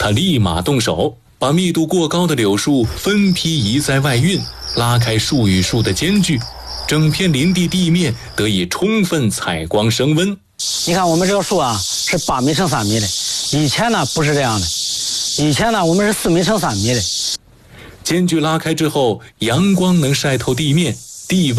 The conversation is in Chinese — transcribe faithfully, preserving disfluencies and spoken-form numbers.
他立马动手，把密度过高的柳树分批移在外运，拉开树与树的间距，整片林地地面得以充分采光升温。 你看我们这个树啊是八米乘三米的，以前呢不是这样的，以前呢我们是四米乘三米的。 间距拉开之后，阳光能晒透地面，地温